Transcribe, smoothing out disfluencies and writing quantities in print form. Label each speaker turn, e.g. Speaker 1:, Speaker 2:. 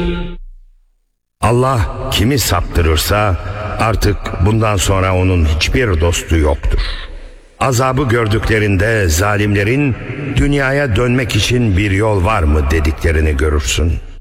Speaker 1: Allah kimi saptırırsa artık bundan sonra onun hiçbir dostu yoktur. Azabı gördüklerinde zalimlerin dünyaya dönmek için bir yol var mı dediklerini görürsün.